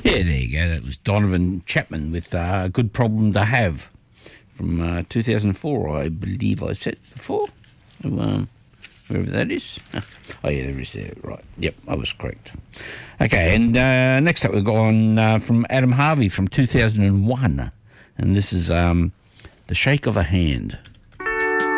Yeah, there you go. That was Donovan Chapman with a Good Problem to Have from 2004, I believe I said before. Wherever that is. Oh, yeah, there is there. Right. Yep, I was correct. Okay, and next up we've got on from Adam Harvey from 2001. And this is The Shake of a Hand.